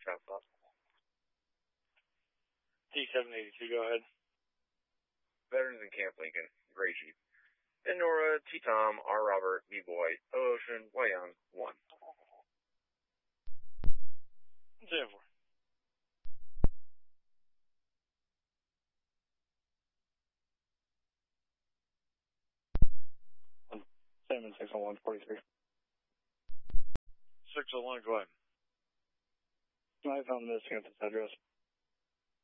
trap stop. T782, go ahead. Veterans in Camp Lincoln, Gray Jeep. Nora, T-Tom, R. Robert, B-Boy, O-Ocean, Y-Young, 1. 0-4. 760143. 601, go ahead. I found missing at this address.